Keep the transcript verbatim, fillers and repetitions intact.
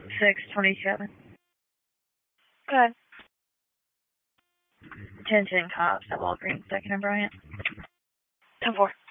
six twenty-seven. Go ahead. ten ten cops at Walgreens, Second and Bryant. ten four.